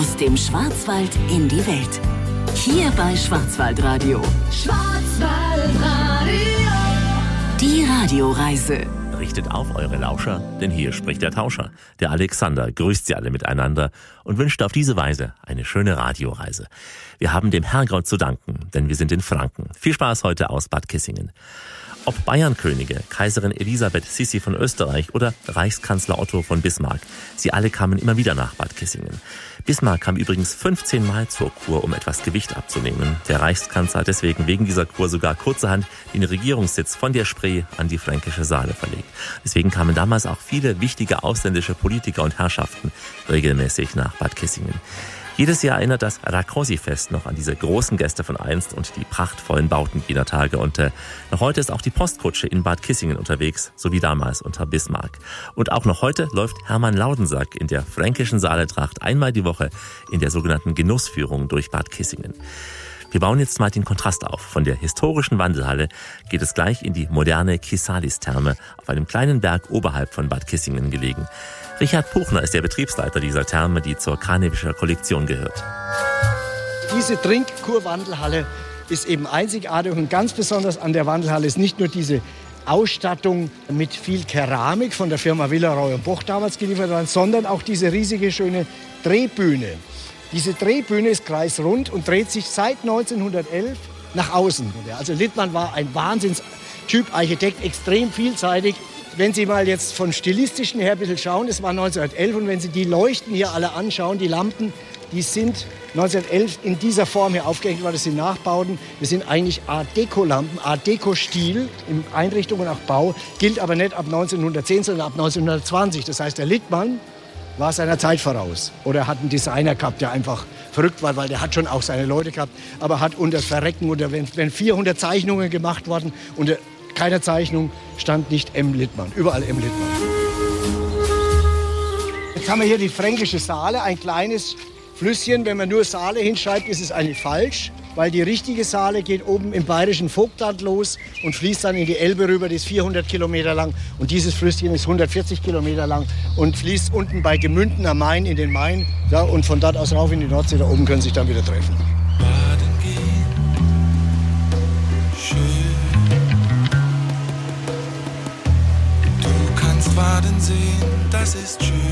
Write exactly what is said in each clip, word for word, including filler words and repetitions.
Aus dem Schwarzwald in die Welt. Hier bei Schwarzwaldradio. Schwarzwaldradio. Die Radioreise. Richtet auf eure Lauscher, denn hier spricht der Tauscher. Der Alexander grüßt sie alle miteinander und wünscht auf diese Weise eine schöne Radioreise. Wir haben dem Herrgott zu danken, denn wir sind in Franken. Viel Spaß heute aus Bad Kissingen. Ob Bayernkönige, Kaiserin Elisabeth Sissi von Österreich oder Reichskanzler Otto von Bismarck, sie alle kamen immer wieder nach Bad Kissingen. Bismarck kam übrigens fünfzehn Mal zur Kur, um etwas Gewicht abzunehmen. Der Reichskanzler hat deswegen wegen dieser Kur sogar kurzerhand den Regierungssitz von der Spree an die Fränkische Saale verlegt. Deswegen kamen damals auch viele wichtige ausländische Politiker und Herrschaften regelmäßig nach Bad Kissingen. Jedes Jahr erinnert das Rákóczi-Fest noch an diese großen Gäste von einst und die prachtvollen Bauten jener Tage. Und äh, noch heute ist auch die Postkutsche in Bad Kissingen unterwegs, so wie damals unter Bismarck. Und auch noch heute läuft Hermann Laudensack in der fränkischen Saaletracht einmal die Woche in der sogenannten Genussführung durch Bad Kissingen. Wir bauen jetzt mal den Kontrast auf. Von der historischen Wandelhalle geht es gleich in die moderne Kisalis-Therme auf einem kleinen Berg oberhalb von Bad Kissingen gelegen. Richard Puchner ist der Betriebsleiter dieser Therme, die zur Karnevischer Kollektion gehört. Diese Trinkkurwandelhalle ist eben einzigartig und ganz besonders an der Wandelhalle ist nicht nur diese Ausstattung mit viel Keramik von der Firma Villeroy und Boch damals geliefert worden, sondern auch diese riesige schöne Drehbühne. Diese Drehbühne ist kreisrund und dreht sich seit neunzehnhundertelf nach außen. Also Littmann war ein Wahnsinnstyp, Architekt, extrem vielseitig. Wenn Sie mal jetzt von stilistischen her ein bisschen schauen, das war neunzehnhundertelf und wenn Sie die Leuchten hier alle anschauen, die Lampen, die sind neunzehnhundertelf in dieser Form hier aufgehängt worden, das sind Nachbauten. Das sind eigentlich Art-Deco-Lampen, Art-Deco-Stil in Einrichtung und auch Bau, gilt aber nicht ab neunzehnhundertzehn, sondern ab neunzehnhundertzwanzig. Das heißt, der Littmann war seiner Zeit voraus. Oder hat einen Designer gehabt, der einfach verrückt war, weil der hat schon auch seine Leute gehabt, aber hat unter Verrecken, oder wenn, wenn vierhundert Zeichnungen gemacht worden, unter keiner Zeichnung stand nicht M. Littmann, überall M. Littmann. Jetzt haben wir hier die Fränkische Saale, ein kleines Flüsschen. Wenn man nur Saale hinschreibt, ist es eigentlich falsch, weil die richtige Saale geht oben im bayerischen Vogtland los und fließt dann in die Elbe rüber, die ist vierhundert Kilometer lang. Und dieses Flüsschen ist hundertvierzig Kilometer lang und fließt unten bei Gemünden am Main in den Main. Ja, und von dort aus rauf in die Nordsee, da oben können sich dann wieder treffen. Baden gehen, schön. Du kannst Baden sehen, das ist schön.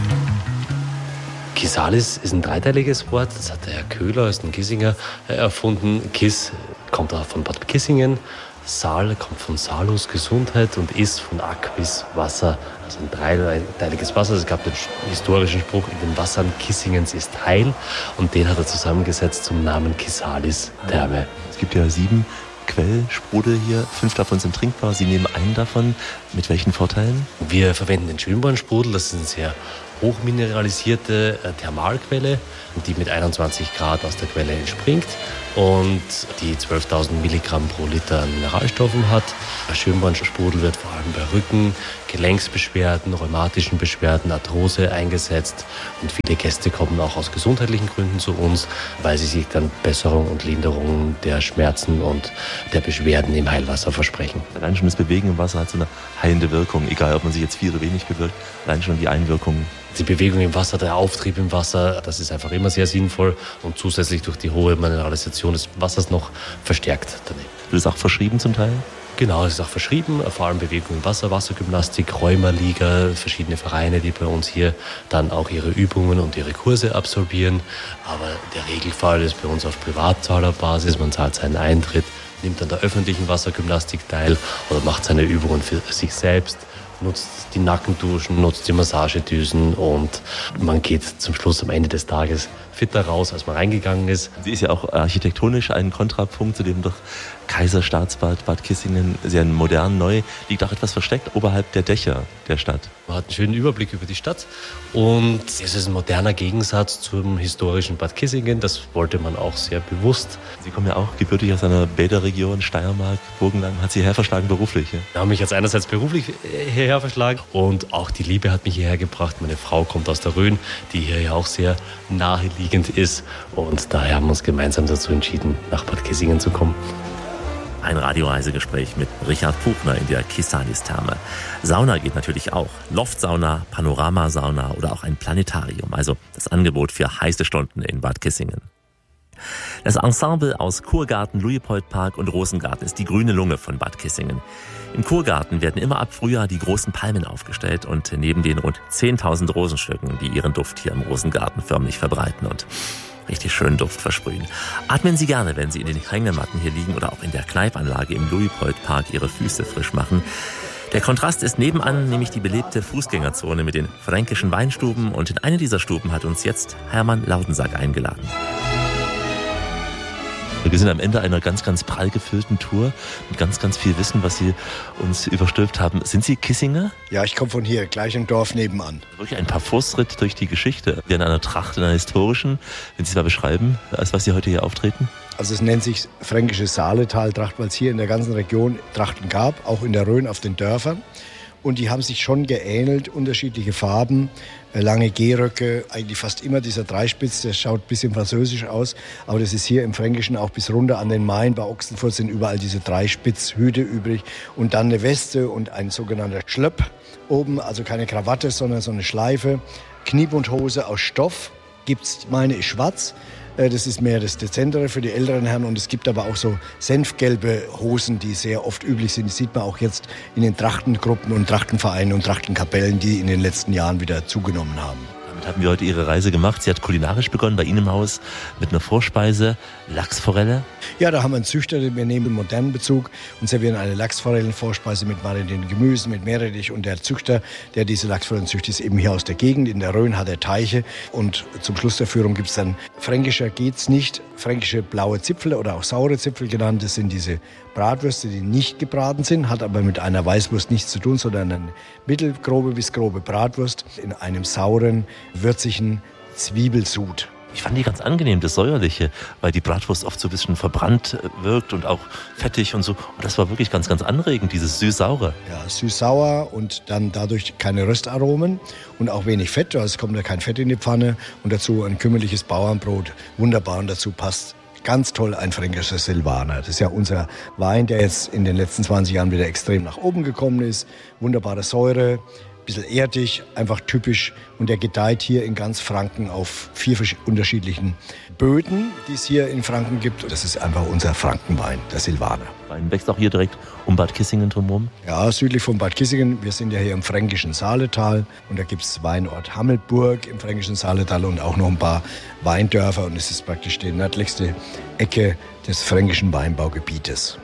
Kisalis ist ein dreiteiliges Wort, das hat der Herr Köhler, ist ein Kissinger, erfunden. Kiss kommt auch von Bad Kissingen, Saal kommt von Salus, Gesundheit, und Is von Aquis, Wasser, also ein dreiteiliges Wasser. Es gab den historischen Spruch, in den Wassern Kissingens ist Heil, und den hat er zusammengesetzt zum Namen Kisalis Therme. Es gibt ja sieben Quellsprudel hier, fünf davon sind trinkbar, Sie nehmen einen davon. Mit welchen Vorteilen? Wir verwenden den Schönbornsprudel, das ist eine sehr hochmineralisierte äh, Thermalquelle, die mit einundzwanzig Grad aus der Quelle entspringt und die zwölftausend Milligramm pro Liter an Mineralstoffen hat. Der Schönbornsprudel wird vor allem bei Rücken, Gelenksbeschwerden, rheumatischen Beschwerden, Arthrose eingesetzt, und viele Gäste kommen auch aus gesundheitlichen Gründen zu uns, weil sie sich dann Besserung und Linderung der Schmerzen und der Beschwerden im Heilwasser versprechen. Allein schon das Bewegen im Wasser hat so eine heilende Wirkung, egal ob man sich jetzt viel oder wenig bewirkt, allein schon die Einwirkung. Die Bewegung im Wasser, der Auftrieb im Wasser, das ist einfach immer sehr sinnvoll und zusätzlich durch die hohe Mineralisation des Wassers noch verstärkt daneben. Wird es auch verschrieben zum Teil? Genau, es ist auch verschrieben, vor allem Bewegung im Wasser, Wassergymnastik, Rheumaliga, verschiedene Vereine, die bei uns hier dann auch ihre Übungen und ihre Kurse absolvieren. Aber der Regelfall ist bei uns auf Privatzahlerbasis, man zahlt seinen Eintritt, nimmt an der öffentlichen Wassergymnastik teil oder macht seine Übungen für sich selbst, nutzt die Nackenduschen, nutzt die Massagedüsen, und man geht zum Schluss am Ende des Tages fitter raus, als man reingegangen ist. Sie ist ja auch architektonisch ein Kontrapunkt zu dem doch Kaiserstaatsbad Bad Kissingen, sehr modern, neu, liegt auch etwas versteckt oberhalb der Dächer der Stadt. Man hat einen schönen Überblick über die Stadt und es ist ein moderner Gegensatz zum historischen Bad Kissingen, das wollte man auch sehr bewusst. Sie kommen ja auch gebürtig aus einer Bäderregion, Steiermark, Burgenland, hat Sie hierher verschlagen beruflich? Ja? Ich habe mich jetzt einerseits beruflich hierher verschlagen und auch die Liebe hat mich hierher gebracht. Meine Frau kommt aus der Rhön, die hier ja auch sehr naheliegend ist, und daher haben wir uns gemeinsam dazu entschieden, nach Bad Kissingen zu kommen. Ein Radioreisegespräch mit Richard Buchner in der Kisanis-Therme. Sauna geht natürlich auch. Loftsauna, Panoramasauna oder auch ein Planetarium. Also das Angebot für heiße Stunden in Bad Kissingen. Das Ensemble aus Kurgarten, Luitpoldpark und Rosengarten ist die grüne Lunge von Bad Kissingen. Im Kurgarten werden immer ab Frühjahr die großen Palmen aufgestellt und neben den rund zehntausend Rosenstücken, die ihren Duft hier im Rosengarten förmlich verbreiten und richtig schön Duft versprühen. Atmen Sie gerne, wenn Sie in den Hängematten hier liegen oder auch in der Kneipanlage im Luitpoldpark Ihre Füße frisch machen. Der Kontrast ist nebenan nämlich die belebte Fußgängerzone mit den fränkischen Weinstuben und in eine dieser Stuben hat uns jetzt Hermann Lautensack eingeladen. Wir sind am Ende einer ganz, ganz prall gefüllten Tour mit ganz, ganz viel Wissen, was Sie uns überstülpt haben. Sind Sie Kissinger? Ja, ich komme von hier, gleich im Dorf nebenan. Wirklich ein Parforce-Ritt durch die Geschichte. Wir in einer Tracht, in einer historischen. Wenn Sie es mal beschreiben, als was Sie heute hier auftreten? Also es nennt sich fränkisches Saaletal-Tracht, weil es hier in der ganzen Region Trachten gab, auch in der Rhön auf den Dörfern. Und die haben sich schon geähnelt, unterschiedliche Farben, lange Gehröcke, eigentlich fast immer dieser Dreispitz, der schaut ein bisschen französisch aus, aber das ist hier im Fränkischen auch bis runter an den Main. Bei Ochsenfurt sind überall diese Dreispitzhüte übrig und dann eine Weste und ein sogenannter Schlöpp oben, also keine Krawatte, sondern so eine Schleife, Kniebundhose aus Stoff, gibt's, meine ist schwarz. Das ist mehr das Dezentere für die älteren Herren und es gibt aber auch so senfgelbe Hosen, die sehr oft üblich sind. Das sieht man auch jetzt in den Trachtengruppen und Trachtenvereinen und Trachtenkapellen, die in den letzten Jahren wieder zugenommen haben. Damit haben wir heute Ihre Reise gemacht. Sie hat kulinarisch begonnen bei Ihnen im Haus mit einer Vorspeise, Lachsforelle. Ja, da haben wir einen Züchter, wir nehmen einen modernen Bezug und servieren eine Lachsforellenvorspeise mit marinierten Gemüsen, mit Meerrettich. Und der Züchter, der diese Lachsforellen züchtet, ist eben hier aus der Gegend. In der Rhön hat er Teiche. Und zum Schluss der Führung gibt es dann, fränkischer geht's nicht, fränkische blaue Zipfel oder auch saure Zipfel genannt. Das sind diese Bratwürste, die nicht gebraten sind, hat aber mit einer Weißwurst nichts zu tun, sondern eine mittelgrobe bis grobe Bratwurst in einem sauren, würzigen Zwiebelsud. Ich fand die ganz angenehm, das Säuerliche, weil die Bratwurst oft so ein bisschen verbrannt wirkt und auch fettig und so. Und das war wirklich ganz, ganz anregend, dieses süß-saure. Ja, süß-sauer und dann dadurch keine Röstaromen und auch wenig Fett. Also es kommt ja kein Fett in die Pfanne und dazu ein kümmerliches Bauernbrot. Wunderbar und dazu passt ganz toll ein fränkischer Silvaner. Das ist ja unser Wein, der jetzt in den letzten zwanzig Jahren wieder extrem nach oben gekommen ist. Wunderbare Säure. Bisschen erdig, einfach typisch und der gedeiht hier in ganz Franken auf vier unterschiedlichen Böden, die es hier in Franken gibt. Das ist einfach unser Frankenwein, der Silvaner. Wein wächst auch hier direkt um Bad Kissingen drumherum? Ja, südlich von Bad Kissingen. Wir sind ja hier im fränkischen Saaletal und da gibt es Weinort Hammelburg im fränkischen Saaletal und auch noch ein paar Weindörfer und es ist praktisch die nördlichste Ecke des fränkischen Weinbaugebietes.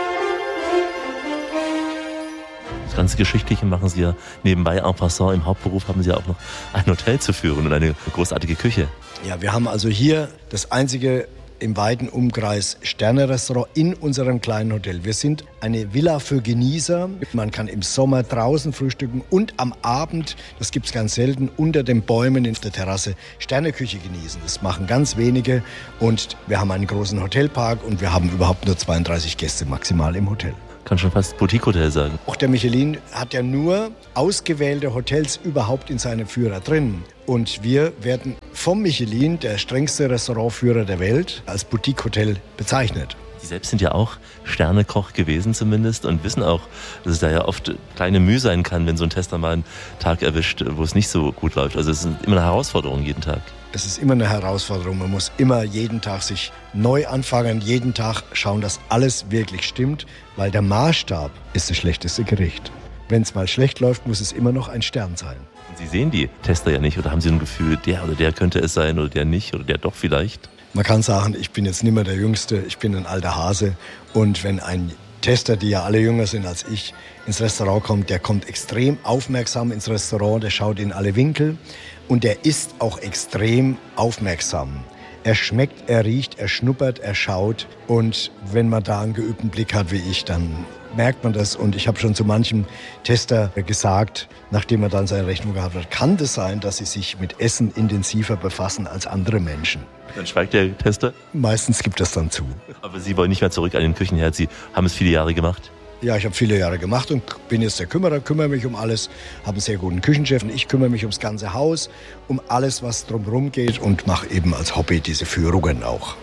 Das ganze Geschichtliche machen Sie ja nebenbei en passant. Im Hauptberuf haben Sie ja auch noch ein Hotel zu führen und eine großartige Küche. Ja, wir haben also hier das einzige im weiten Umkreis Sterne-Restaurant in unserem kleinen Hotel. Wir sind eine Villa für Genießer. Man kann im Sommer draußen frühstücken und am Abend, das gibt es ganz selten, unter den Bäumen in der Terrasse Sterneküche genießen. Das machen ganz wenige und wir haben einen großen Hotelpark und wir haben überhaupt nur zweiunddreißig Gäste maximal im Hotel. Kann schon fast Boutique-Hotel sagen. Auch der Michelin hat ja nur ausgewählte Hotels überhaupt in seinem Führer drin. Und wir werden vom Michelin, der strengste Restaurantführer der Welt, als Boutique-Hotel bezeichnet. Sie selbst sind ja auch Sternekoch gewesen zumindest und wissen auch, dass es da ja oft kleine Mühe sein kann, wenn so ein Tester mal einen Tag erwischt, wo es nicht so gut läuft. Also es ist immer eine Herausforderung jeden Tag. Es ist immer eine Herausforderung. Man muss immer jeden Tag sich neu anfangen, jeden Tag schauen, dass alles wirklich stimmt, weil der Maßstab ist das schlechteste Gericht. Wenn es mal schlecht läuft, muss es immer noch ein Stern sein. Sie sehen die Tester ja nicht oder haben Sie ein Gefühl, der oder der könnte es sein oder der nicht oder der doch vielleicht? Man kann sagen, ich bin jetzt nicht mehr der Jüngste, ich bin ein alter Hase und wenn ein Tester, die ja alle jünger sind als ich, ins Restaurant kommt, der kommt extrem aufmerksam ins Restaurant, der schaut in alle Winkel und der ist auch extrem aufmerksam. Er schmeckt, er riecht, er schnuppert, er schaut und wenn man da einen geübten Blick hat wie ich, dann merkt man das und ich habe schon zu manchem Tester gesagt, nachdem er dann seine Rechnung gehabt hat, kann das sein, dass sie sich mit Essen intensiver befassen als andere Menschen. Dann schweigt der Tester? Meistens gibt es dann zu. Aber Sie wollen nicht mehr zurück an den Küchenherd, Sie haben es viele Jahre gemacht? Ja, ich habe viele Jahre gemacht und bin jetzt der Kümmerer, kümmere mich um alles, habe einen sehr guten Küchenchef und ich kümmere mich ums ganze Haus, um alles, was drumherum geht und mache eben als Hobby diese Führungen auch.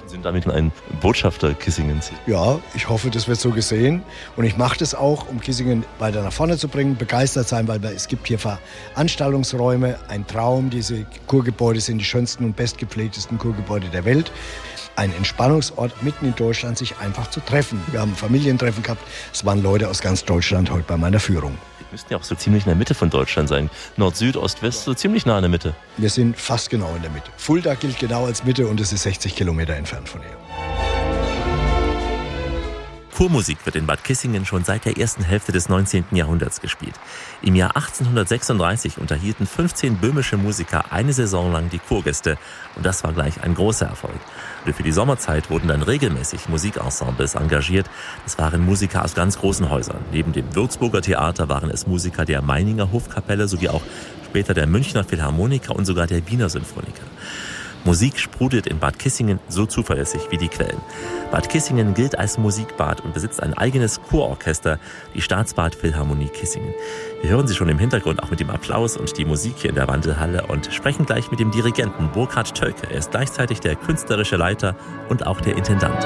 Sind damit ein Botschafter Kissingens? Ja, ich hoffe, das wird so gesehen. Und ich mache das auch, um Kissingen weiter nach vorne zu bringen, begeistert sein, weil es gibt hier Veranstaltungsräume, ein Traum. Diese Kurgebäude sind die schönsten und bestgepflegtesten Kurgebäude der Welt. Ein Entspannungsort mitten in Deutschland, sich einfach zu treffen. Wir haben Familientreffen gehabt. Es waren Leute aus ganz Deutschland heute bei meiner Führung. Wir müssten ja auch so ziemlich in der Mitte von Deutschland sein. Nord, Süd, Ost, West, so ziemlich nah in der Mitte. Wir sind fast genau in der Mitte. Fulda gilt genau als Mitte und es ist sechzig Kilometer entfernt von hier. Chormusik wird in Bad Kissingen schon seit der ersten Hälfte des neunzehnten Jahrhunderts gespielt. Im Jahr achtzehnhundertsechsunddreißig unterhielten fünfzehn böhmische Musiker eine Saison lang die Chorgäste und das war gleich ein großer Erfolg. Und für die Sommerzeit wurden dann regelmäßig Musikensembles engagiert. Das waren Musiker aus ganz großen Häusern. Neben dem Würzburger Theater waren es Musiker der Meininger Hofkapelle sowie auch später der Münchner Philharmoniker und sogar der Wiener Sinfoniker. Musik sprudelt in Bad Kissingen so zuverlässig wie die Quellen. Bad Kissingen gilt als Musikbad und besitzt ein eigenes Chororchester, die Staatsbad Philharmonie Kissingen. Wir hören sie schon im Hintergrund auch mit dem Applaus und die Musik hier in der Wandelhalle und sprechen gleich mit dem Dirigenten Burkhard Tölke. Er ist gleichzeitig der künstlerische Leiter und auch der Intendant.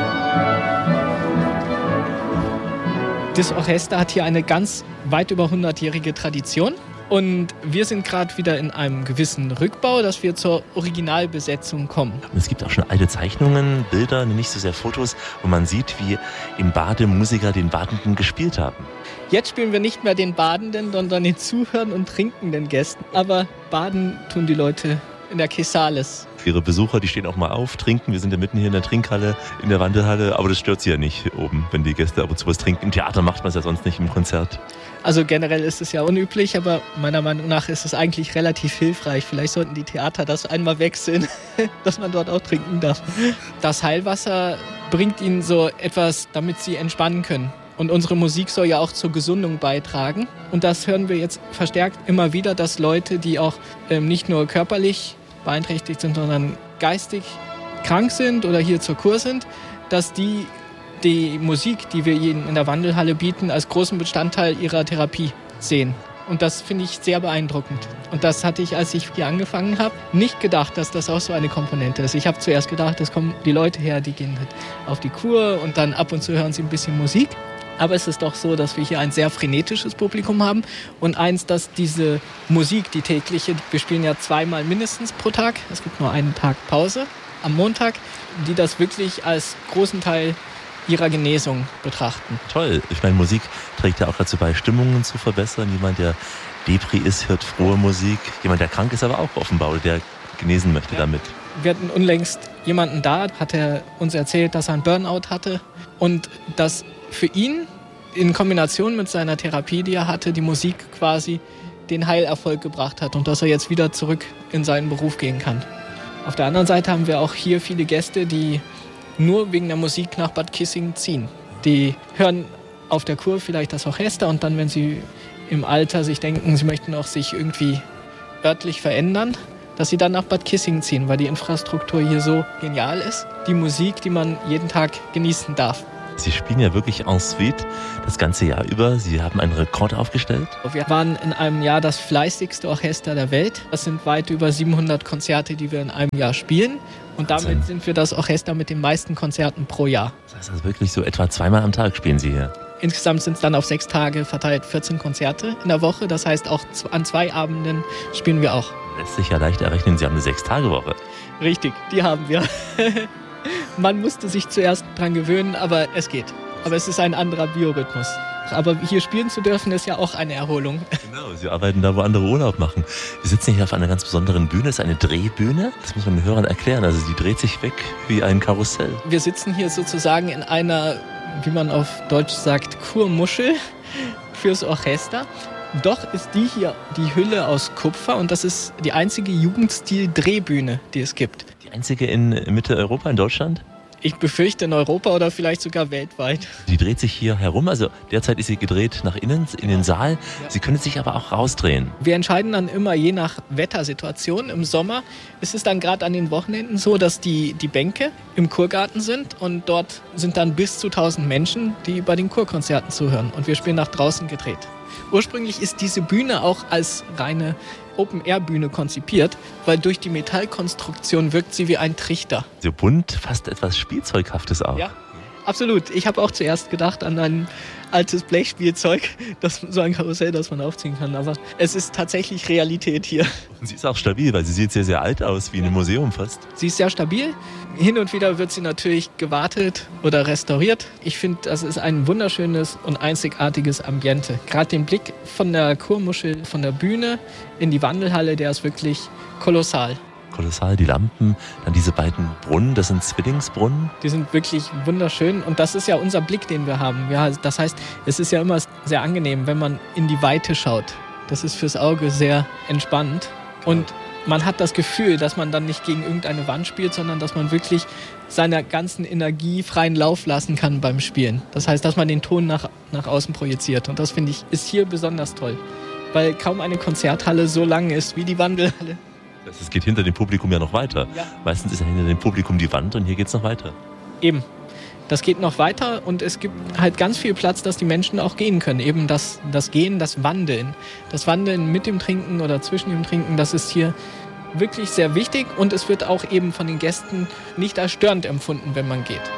Das Orchester hat hier eine ganz weit über hundertjährige Tradition. Und wir sind gerade wieder in einem gewissen Rückbau, dass wir zur Originalbesetzung kommen. Und es gibt auch schon alte Zeichnungen, Bilder, nicht so sehr Fotos, wo man sieht, wie im Bade Musiker den Badenden gespielt haben. Jetzt spielen wir nicht mehr den Badenden, sondern den zuhörenden und trinkenden Gästen. Aber baden tun die Leute in der Kesales. Ihre Besucher, die stehen auch mal auf, trinken. Wir sind ja mitten hier in der Trinkhalle, in der Wandelhalle. Aber das stört sie ja nicht oben, wenn die Gäste ab und zu was trinken. Im Theater macht man es ja sonst nicht, im Konzert. Also generell ist es ja unüblich, aber meiner Meinung nach ist es eigentlich relativ hilfreich. Vielleicht sollten die Theater das einmal wechseln, dass man dort auch trinken darf. Das Heilwasser bringt ihnen so etwas, damit sie entspannen können. Und unsere Musik soll ja auch zur Gesundung beitragen. Und das hören wir jetzt verstärkt immer wieder, dass Leute, die auch ähm, nicht nur körperlich beeinträchtigt sind, sondern geistig krank sind oder hier zur Kur sind, dass die die Musik, die wir ihnen in der Wandelhalle bieten, als großen Bestandteil ihrer Therapie sehen. Und das finde ich sehr beeindruckend. Und das hatte ich, als ich hier angefangen habe, nicht gedacht, dass das auch so eine Komponente ist. Ich habe zuerst gedacht, es kommen die Leute her, die gehen halt auf die Kur und dann ab und zu hören sie ein bisschen Musik. Aber es ist doch so, dass wir hier ein sehr frenetisches Publikum haben und eins, dass diese Musik, die tägliche, wir spielen ja zweimal mindestens pro Tag, es gibt nur einen Tag Pause am Montag, die das wirklich als großen Teil ihrer Genesung betrachten. Toll. Ich meine, Musik trägt ja auch dazu bei, Stimmungen zu verbessern. Jemand, der Depri ist, hört frohe Musik. Jemand, der krank ist, aber auch offenbar, der genesen möchte ja. damit. Wir hatten unlängst jemanden da, hat er uns erzählt, dass er einen Burnout hatte und dass für ihn in Kombination mit seiner Therapie, die er hatte, die Musik quasi den Heilerfolg gebracht hat und dass er jetzt wieder zurück in seinen Beruf gehen kann. Auf der anderen Seite haben wir auch hier viele Gäste, die nur wegen der Musik nach Bad Kissingen ziehen. Die hören auf der Kur vielleicht das Orchester und dann, wenn sie im Alter sich denken, sie möchten auch sich irgendwie örtlich verändern, dass sie dann nach Bad Kissingen ziehen, weil die Infrastruktur hier so genial ist. Die Musik, die man jeden Tag genießen darf. Sie spielen ja wirklich en suite das ganze Jahr über. Sie haben einen Rekord aufgestellt. Wir waren in einem Jahr das fleißigste Orchester der Welt. Das sind weit über siebenhundert Konzerte, die wir in einem Jahr spielen. Und damit Wahnsinn. Sind wir das Orchester mit den meisten Konzerten pro Jahr. Das heißt also wirklich so etwa zweimal am Tag spielen Sie hier? Insgesamt sind es dann auf sechs Tage verteilt vierzehn Konzerte in der Woche. Das heißt, auch an zwei Abenden spielen wir auch. Lässt sich ja leicht errechnen, Sie haben eine Sechs-Tage-Woche. Richtig, die haben wir. Man musste sich zuerst dran gewöhnen, aber es geht. Aber es ist ein anderer Biorhythmus. Aber hier spielen zu dürfen, ist ja auch eine Erholung. Genau, Sie arbeiten da, wo andere Urlaub machen. Wir sitzen hier auf einer ganz besonderen Bühne. Es ist eine Drehbühne. Das muss man den Hörern erklären. Also sie dreht sich weg wie ein Karussell. Wir sitzen hier sozusagen in einer, wie man auf Deutsch sagt, Kurmuschel fürs Orchester. Doch ist die hier die Hülle aus Kupfer und das ist die einzige Jugendstil-Drehbühne, die es gibt. Die einzige in Mitteleuropa, in Deutschland? Ich befürchte in Europa oder vielleicht sogar weltweit. Sie dreht sich hier herum, also derzeit ist sie gedreht nach innen, in den Saal. Sie können sich aber auch rausdrehen. Wir entscheiden dann immer je nach Wettersituation. Im Sommer ist es dann gerade an den Wochenenden so, dass die, die Bänke im Kurgarten sind und dort sind dann bis zu tausend Menschen, die bei den Kurkonzerten zuhören und wir spielen nach draußen gedreht. Ursprünglich ist diese Bühne auch als reine Open-Air-Bühne konzipiert, weil durch die Metallkonstruktion wirkt sie wie ein Trichter. So bunt, fast etwas Spielzeughaftes auch. Ja, absolut. Ich habe auch zuerst gedacht an ein altes Blechspielzeug, das, so ein Karussell, das man aufziehen kann. Aber es ist tatsächlich Realität hier. Und sie ist auch stabil, weil sie sieht sehr, sehr alt aus, wie in einem Museum fast. Sie ist sehr stabil. Hin und wieder wird sie natürlich gewartet oder restauriert. Ich finde, das ist ein wunderschönes und einzigartiges Ambiente. Gerade den Blick von der Kurmuschel, von der Bühne in die Wandelhalle, der ist wirklich kolossal. Kolossal, die Lampen, dann diese beiden Brunnen, das sind Zwillingsbrunnen. Die sind wirklich wunderschön und das ist ja unser Blick, den wir haben. Ja, das heißt, es ist ja immer sehr angenehm, wenn man in die Weite schaut. Das ist fürs Auge sehr entspannend und man hat das Gefühl, dass man dann nicht gegen irgendeine Wand spielt, sondern dass man wirklich seiner ganzen Energie freien Lauf lassen kann beim Spielen. Das heißt, dass man den Ton nach, nach außen projiziert und das, finde ich, ist hier besonders toll, weil kaum eine Konzerthalle so lang ist wie die Wandelhalle. Es geht hinter dem Publikum ja noch weiter. Ja. Meistens ist ja hinter dem Publikum die Wand und hier geht es noch weiter. Eben. Das geht noch weiter und es gibt halt ganz viel Platz, dass die Menschen auch gehen können. Eben das, das Gehen, das Wandeln. Das Wandeln mit dem Trinken oder zwischen dem Trinken, das ist hier wirklich sehr wichtig und es wird auch eben von den Gästen nicht als störend empfunden, wenn man geht.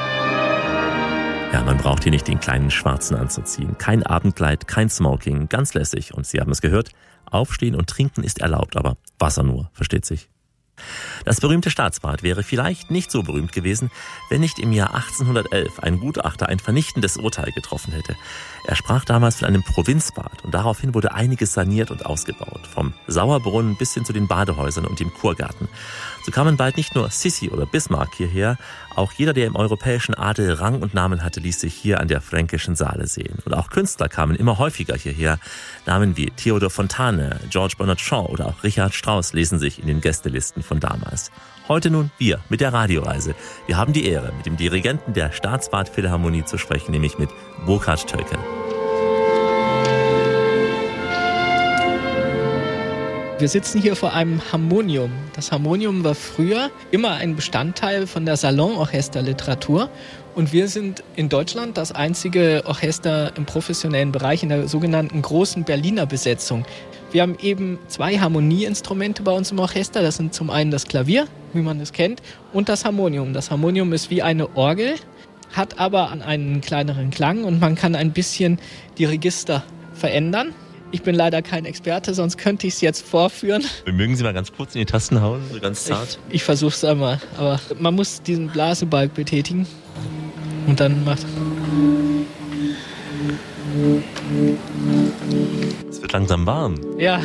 Ja, man braucht hier nicht den kleinen Schwarzen anzuziehen. Kein Abendkleid, kein Smoking, ganz lässig. Und Sie haben es gehört, aufstehen und trinken ist erlaubt, aber Wasser nur, versteht sich. Das berühmte Staatsbad wäre vielleicht nicht so berühmt gewesen, wenn nicht im Jahr achtzehnhundertelf ein Gutachter ein vernichtendes Urteil getroffen hätte. Er sprach damals von einem Provinzbad und daraufhin wurde einiges saniert und ausgebaut. Vom Sauerbrunnen bis hin zu den Badehäusern und dem Kurgarten. So kamen bald nicht nur Sissi oder Bismarck hierher, auch jeder, der im europäischen Adel Rang und Namen hatte, ließ sich hier an der Fränkischen Saale sehen. Und auch Künstler kamen immer häufiger hierher. Namen wie Theodor Fontane, George Bernard Shaw oder auch Richard Strauss lesen sich in den Gästelisten von damals. Heute nun wir mit der Radioreise. Wir haben die Ehre, mit dem Dirigenten der Staatsbad-Philharmonie zu sprechen, nämlich mit Burkhard Tölken. Wir sitzen hier vor einem Harmonium. Das Harmonium war früher immer ein Bestandteil von der Salonorchesterliteratur. Und wir sind in Deutschland das einzige Orchester im professionellen Bereich in der sogenannten großen Berliner Besetzung. Wir haben eben zwei Harmonieinstrumente bei uns im Orchester. Das sind zum einen das Klavier, wie man es kennt, und das Harmonium. Das Harmonium ist wie eine Orgel, hat aber einen kleineren Klang und man kann ein bisschen die Register verändern. Ich bin leider kein Experte, sonst könnte ich es jetzt vorführen. Mögen Sie mal ganz kurz in die Tasten hauen, so ganz zart? Ich, ich versuche es einmal, aber man muss diesen Blasebalg betätigen und dann macht... Es wird langsam warm. Ja,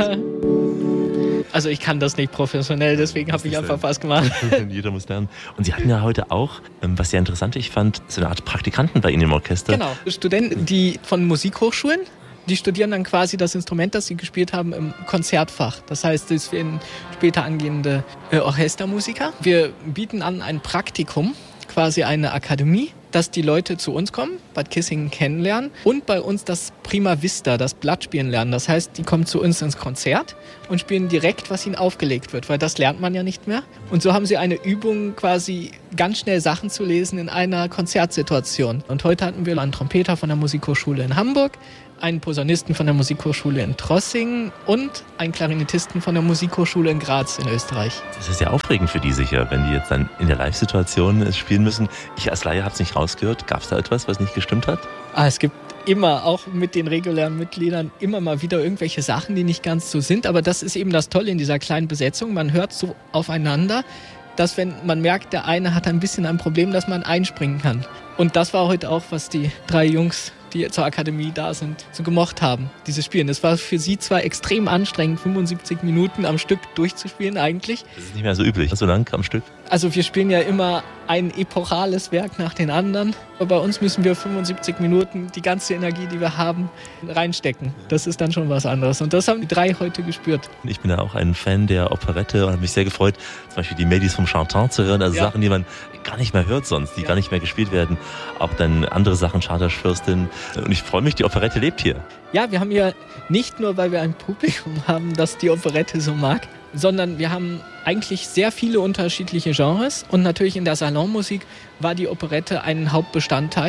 also ich kann das nicht professionell, deswegen habe ich einfach was gemacht. Jeder muss lernen. Und Sie hatten ja heute auch, was sehr interessant ich fand, so eine Art Praktikanten bei Ihnen im Orchester. Genau, Studenten, die von Musikhochschulen, die studieren dann quasi das Instrument, das sie gespielt haben, im Konzertfach. Das heißt, das werden später angehende äh, Orchestermusiker. Wir bieten an ein Praktikum, quasi eine Akademie, dass die Leute zu uns kommen, Bad Kissingen kennenlernen und bei uns das Prima Vista, das Blattspielen lernen. Das heißt, die kommen zu uns ins Konzert und spielen direkt, was ihnen aufgelegt wird, weil das lernt man ja nicht mehr. Und so haben sie eine Übung, quasi ganz schnell Sachen zu lesen in einer Konzertsituation. Und heute hatten wir einen Trompeter von der Musikhochschule in Hamburg, einen Posaunisten von der Musikhochschule in Trossingen und einen Klarinettisten von der Musikhochschule in Graz in Österreich. Das ist ja aufregend für die sicher, wenn die jetzt dann in der Live-Situation spielen müssen. Ich als Laie habe es nicht rausgehört. Gab es da etwas, was nicht gestimmt hat? Ah, es gibt immer, auch mit den regulären Mitgliedern, immer mal wieder irgendwelche Sachen, die nicht ganz so sind. Aber das ist eben das Tolle in dieser kleinen Besetzung. Man hört so aufeinander, dass wenn man merkt, der eine hat ein bisschen ein Problem, dass man einspringen kann. Und das war heute auch, was die drei Jungs, die zur Akademie da sind, so gemocht haben, dieses Spielen. Das war für sie zwar extrem anstrengend, fünfundsiebzig Minuten am Stück durchzuspielen eigentlich. Das ist nicht mehr so üblich, so lang am Stück. Also wir spielen ja immer ein epochales Werk nach den anderen. Aber bei uns müssen wir fünfundsiebzig Minuten die ganze Energie, die wir haben, reinstecken. Das ist dann schon was anderes. Und das haben die drei heute gespürt. Ich bin ja auch ein Fan der Operette und habe mich sehr gefreut, zum Beispiel die Medis vom Chantant zu hören. Also ja. Sachen, die man gar nicht mehr hört sonst, die ja. gar nicht mehr gespielt werden. Auch dann andere Sachen, Charterfürstin. Und ich freue mich, die Operette lebt hier. Ja, wir haben hier nicht nur, weil wir ein Publikum haben, das die Operette so mag, sondern wir haben eigentlich sehr viele unterschiedliche Genres. Und natürlich in der Salonmusik war die Operette ein Hauptbestandteil.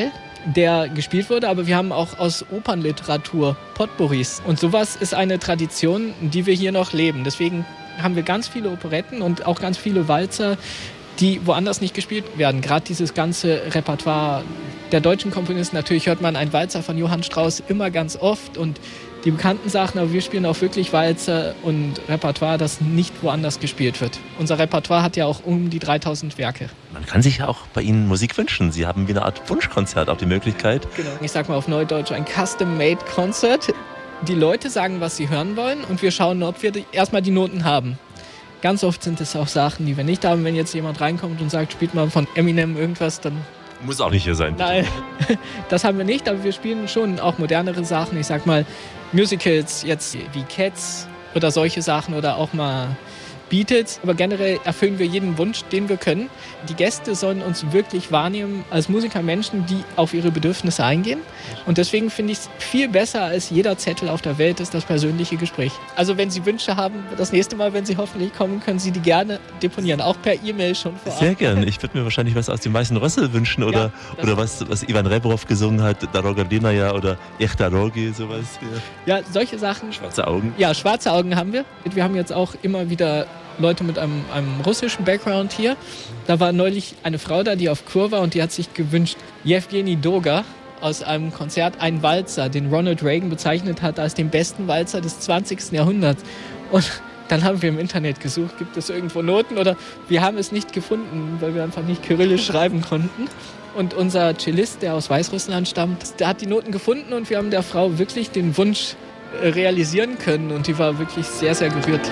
der gespielt wurde, aber wir haben auch aus Opernliteratur Potpourris. Und sowas ist eine Tradition, die wir hier noch leben. Deswegen haben wir ganz viele Operetten und auch ganz viele Walzer, die woanders nicht gespielt werden. Gerade dieses ganze Repertoire der deutschen Komponisten. Natürlich hört man einen Walzer von Johann Strauss immer ganz oft und die bekannten Sachen, aber wir spielen auch wirklich Walzer und Repertoire, das nicht woanders gespielt wird. Unser Repertoire hat ja auch um die dreitausend Werke. Man kann sich ja auch bei Ihnen Musik wünschen. Sie haben wie eine Art Wunschkonzert auch die Möglichkeit. Genau, ich sag mal auf Neudeutsch ein Custom-Made-Concert. Die Leute sagen, was sie hören wollen und wir schauen, ob wir die, erstmal die Noten haben. Ganz oft sind es auch Sachen, die wir nicht haben. Wenn jetzt jemand reinkommt und sagt, spielt mal von Eminem irgendwas, dann... Muss auch nicht hier sein. Nein, das haben wir nicht, aber wir spielen schon auch modernere Sachen. Ich sag mal Musicals jetzt wie Cats oder solche Sachen oder auch mal Beatles. Aber generell erfüllen wir jeden Wunsch, den wir können. Die Gäste sollen uns wirklich wahrnehmen als Musiker, Menschen, die auf ihre Bedürfnisse eingehen. Und deswegen finde ich es viel besser als jeder Zettel auf der Welt ist das persönliche Gespräch. Also wenn Sie Wünsche haben, das nächste Mal, wenn Sie hoffentlich kommen, können Sie die gerne deponieren, auch per E-Mail schon vorab. Sehr gerne. Ich würde mir wahrscheinlich was aus dem Weißen Rössel wünschen oder, ja, oder was, was Ivan Rebrov gesungen hat, Daroga Dinaja oder Ech Darogi, sowas. Ja. ja, solche Sachen. Schwarze Augen. Ja, schwarze Augen haben wir. Wir haben jetzt auch immer wieder Leute mit einem, einem russischen Background hier. Da war neulich eine Frau da, die auf Kur war und die hat sich gewünscht, Jewgeni Doga aus einem Konzert, einen Walzer, den Ronald Reagan bezeichnet hat als den besten Walzer des zwanzigsten Jahrhunderts. Und dann haben wir im Internet gesucht, gibt es irgendwo Noten oder wir haben es nicht gefunden, weil wir einfach nicht kyrillisch schreiben konnten. Und unser Cellist, der aus Weißrussland stammt, der hat die Noten gefunden und wir haben der Frau wirklich den Wunsch realisieren können und die war wirklich sehr, sehr gerührt.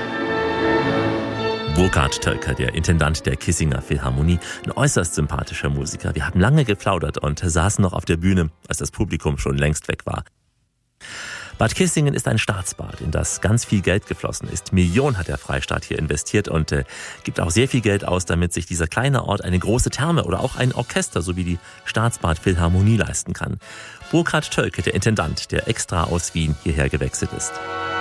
Burkhard Tölker, der Intendant der Kissinger Philharmonie, ein äußerst sympathischer Musiker. Wir haben lange geplaudert und saßen noch auf der Bühne, als das Publikum schon längst weg war. Bad Kissingen ist ein Staatsbad, in das ganz viel Geld geflossen ist. Millionen hat der Freistaat hier investiert und äh, gibt auch sehr viel Geld aus, damit sich dieser kleine Ort eine große Therme oder auch ein Orchester, so wie die Staatsbad Philharmonie, leisten kann. Burkhard Tölke, der Intendant, der extra aus Wien hierher gewechselt ist.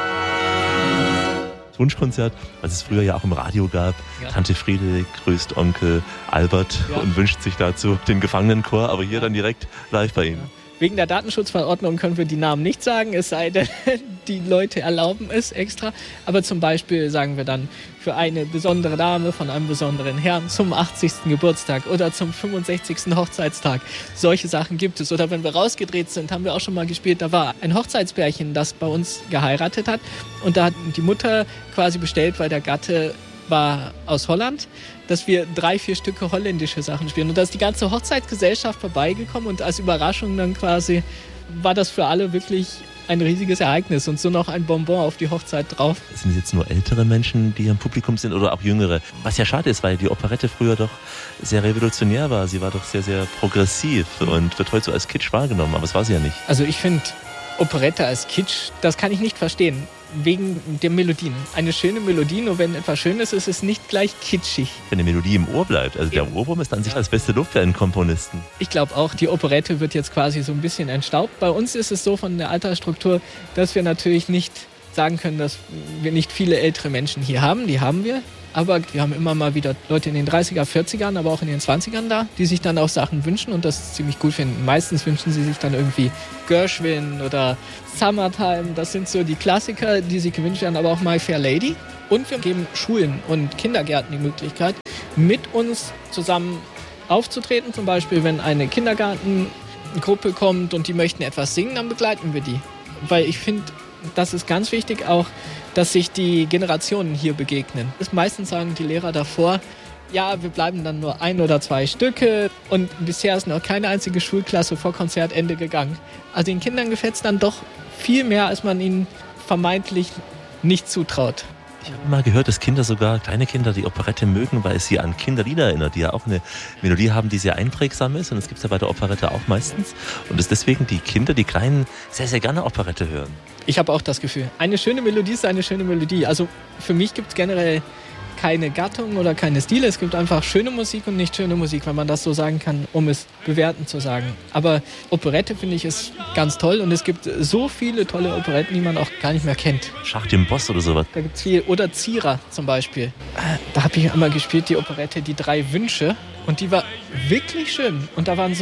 Wunschkonzert, was es früher ja auch im Radio gab. Ja. Tante Friede grüßt Onkel Albert ja. und wünscht sich dazu den Gefangenenchor, aber hier ja. dann direkt live bei Ihnen. Ja. Wegen der Datenschutzverordnung können wir die Namen nicht sagen, es sei denn, die Leute erlauben es extra. Aber zum Beispiel sagen wir dann für eine besondere Dame von einem besonderen Herrn zum achtzigsten Geburtstag oder zum fünfundsechzigsten Hochzeitstag. Solche Sachen gibt es. Oder wenn wir rausgedreht sind, haben wir auch schon mal gespielt, da war ein Hochzeitspärchen, das bei uns geheiratet hat. Und da hat die Mutter quasi bestellt, weil der Gatte war aus Holland, dass wir drei, vier Stücke holländische Sachen spielen. Und da ist die ganze Hochzeitsgesellschaft vorbeigekommen und als Überraschung dann quasi war das für alle wirklich ein riesiges Ereignis und so noch ein Bonbon auf die Hochzeit drauf. Sind es jetzt nur ältere Menschen, die im Publikum sind oder auch jüngere? Was ja schade ist, weil die Operette früher doch sehr revolutionär war. Sie war doch sehr, sehr progressiv und wird heute so als Kitsch wahrgenommen, aber es war sie ja nicht. Also ich finde Operette als Kitsch, das kann ich nicht verstehen. Wegen der Melodien. Eine schöne Melodie, nur wenn etwas Schönes ist, ist es nicht gleich kitschig. Wenn die Melodie im Ohr bleibt, also der Ohrwurm ist an sich das beste Lob für einen Komponisten. Ich glaube auch, die Operette wird jetzt quasi so ein bisschen entstaubt. Bei uns ist es so von der Altersstruktur, dass wir natürlich nicht sagen können, dass wir nicht viele ältere Menschen hier haben. Die haben wir. Aber wir haben immer mal wieder Leute in den dreißiger, vierzigern, aber auch in den zwanzigern da, die sich dann auch Sachen wünschen und das ziemlich gut finden. Meistens wünschen sie sich dann irgendwie Gershwin oder Summertime. Das sind so die Klassiker, die sie gewünscht werden, aber auch My Fair Lady. Und wir geben Schulen und Kindergärten die Möglichkeit, mit uns zusammen aufzutreten. Zum Beispiel, wenn eine Kindergartengruppe kommt und die möchten etwas singen, dann begleiten wir die. Weil ich finde, das ist ganz wichtig auch, dass sich die Generationen hier begegnen. Meistens sagen die Lehrer davor, ja, wir bleiben dann nur ein oder zwei Stücke und bisher ist noch keine einzige Schulklasse vor Konzertende gegangen. Also den Kindern gefällt es dann doch viel mehr, als man ihnen vermeintlich nicht zutraut. Ich habe mal gehört, dass Kinder, sogar kleine Kinder, die Operette mögen, weil es sie an Kinderlieder erinnert, die ja auch eine Melodie haben, die sehr einprägsam ist. Und das gibt es ja bei der Operette auch meistens. Und dass deswegen die Kinder, die Kleinen, sehr, sehr gerne Operette hören. Ich habe auch das Gefühl, eine schöne Melodie ist eine schöne Melodie. Also für mich gibt es generell keine Gattung oder keine Stile. Es gibt einfach schöne Musik und nicht schöne Musik, wenn man das so sagen kann, um es bewertend zu sagen. Aber Operette, finde ich, ist ganz toll und es gibt so viele tolle Operetten, die man auch gar nicht mehr kennt. Schach dem Boss oder sowas. Da gibt's viel. Oder Zierer zum Beispiel. Da habe ich einmal gespielt, die Operette Die drei Wünsche und die war wirklich schön. Und da waren so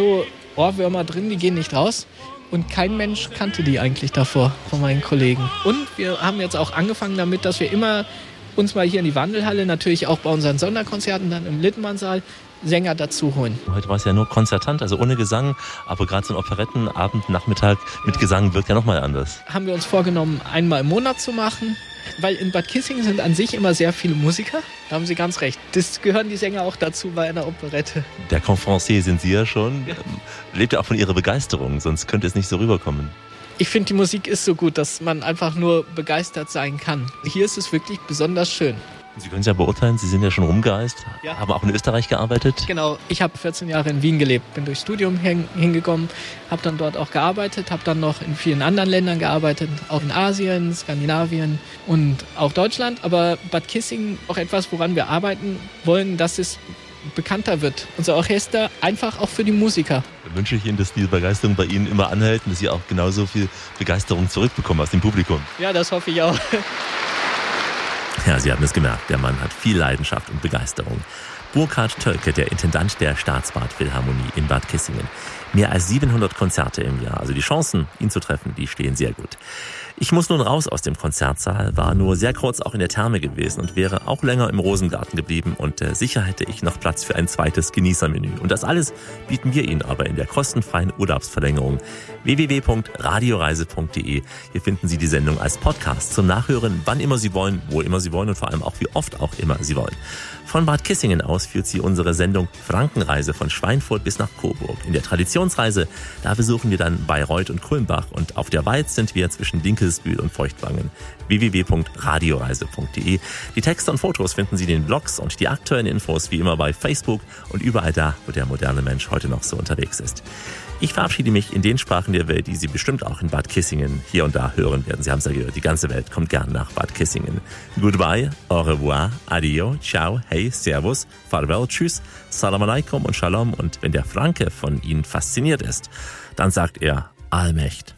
Ohrwürmer drin, die gehen nicht raus. Und kein Mensch kannte die eigentlich davor von meinen Kollegen. Und wir haben jetzt auch angefangen damit, dass wir immer uns mal hier in die Wandelhalle, natürlich auch bei unseren Sonderkonzerten dann im Littmannsaal, Sänger dazu holen. Heute war es ja nur konzertant, also ohne Gesang, aber gerade so ein Operettenabend, Nachmittag mit Gesang wirkt ja nochmal anders. Haben wir uns vorgenommen, einmal im Monat zu machen, weil in Bad Kissingen sind an sich immer sehr viele Musiker. Da haben Sie ganz recht. Das gehören die Sänger auch dazu bei einer Operette. Der Conférencier sind Sie ja schon. Ja. Lebt ja auch von Ihrer Begeisterung, sonst könnte es nicht so rüberkommen. Ich finde, die Musik ist so gut, dass man einfach nur begeistert sein kann. Hier ist es wirklich besonders schön. Sie können es ja beurteilen, Sie sind ja schon rumgereist, ja. Haben auch in Österreich gearbeitet. Genau, ich habe vierzehn Jahre in Wien gelebt, bin durchs Studium hingekommen, habe dann dort auch gearbeitet, habe dann noch in vielen anderen Ländern gearbeitet, auch in Asien, Skandinavien und auch Deutschland. Aber Bad Kissingen auch etwas, woran wir arbeiten wollen, dass es bekannter wird. Unser Orchester einfach auch für die Musiker. Dann wünsche ich Ihnen, dass diese Begeisterung bei Ihnen immer anhält und dass Sie auch genauso viel Begeisterung zurückbekommen aus dem Publikum. Ja, das hoffe ich auch. Ja, Sie haben es gemerkt, der Mann hat viel Leidenschaft und Begeisterung. Burkhard Tölke, der Intendant der Staatsbad Philharmonie in Bad Kissingen. Mehr als siebenhundert Konzerte im Jahr. Also die Chancen, ihn zu treffen, die stehen sehr gut. Ich muss nun raus aus dem Konzertsaal, war nur sehr kurz auch in der Therme gewesen und wäre auch länger im Rosengarten geblieben und äh, sicher hätte ich noch Platz für ein zweites Genießermenü. Und das alles bieten wir Ihnen aber in der kostenfreien Urlaubsverlängerung w w w punkt radioreise punkt d e. Hier finden Sie die Sendung als Podcast zum Nachhören, wann immer Sie wollen, wo immer Sie wollen und vor allem auch wie oft auch immer Sie wollen. Von Bad Kissingen aus führt Sie unsere Sendung Frankenreise von Schweinfurt bis nach Coburg. In der Traditionsreise, da besuchen wir dann Bayreuth und Kulmbach und auf der Weiz sind wir zwischen Dinkelsbühl und Feuchtwangen. w w w punkt radioreise punkt d e. Die Texte und Fotos finden Sie in den Blogs und die aktuellen Infos wie immer bei Facebook und überall da, wo der moderne Mensch heute noch so unterwegs ist. Ich verabschiede mich in den Sprachen der Welt, die Sie bestimmt auch in Bad Kissingen hier und da hören werden. Sie haben es ja gehört, die ganze Welt kommt gern nach Bad Kissingen. Goodbye, au revoir, adio, ciao, hey, servus, farewell, tschüss, salam alaikum und shalom. Und wenn der Franke von Ihnen fasziniert ist, dann sagt er Allmächt.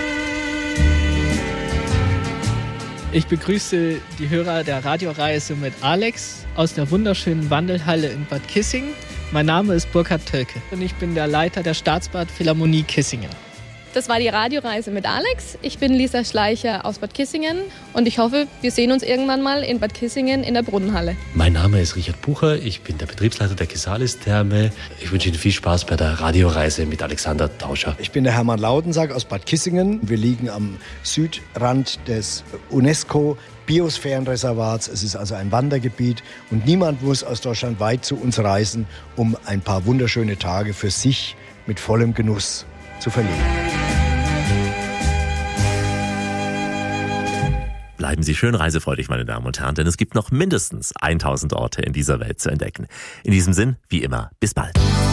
Ich begrüße die Hörer der Radioreise mit Alex aus der wunderschönen Wandelhalle in Bad Kissingen. Mein Name ist Burkhard Tölke und ich bin der Leiter der Staatsbad Philharmonie Kissingen. Das war die Radioreise mit Alex. Ich bin Lisa Schleicher aus Bad Kissingen und ich hoffe, wir sehen uns irgendwann mal in Bad Kissingen in der Brunnenhalle. Mein Name ist Richard Bucher, ich bin der Betriebsleiter der Chrysalis-Therme. Ich wünsche Ihnen viel Spaß bei der Radioreise mit Alexander Tauscher. Ich bin der Hermann Laudensack aus Bad Kissingen. Wir liegen am Südrand des UNESCO Biosphärenreservats. Es ist also ein Wandergebiet und niemand muss aus Deutschland weit zu uns reisen, um ein paar wunderschöne Tage für sich mit vollem Genuss zu verleben. Bleiben Sie schön reisefreudig, meine Damen und Herren, denn es gibt noch mindestens tausend Orte in dieser Welt zu entdecken. In diesem Sinn, wie immer, bis bald.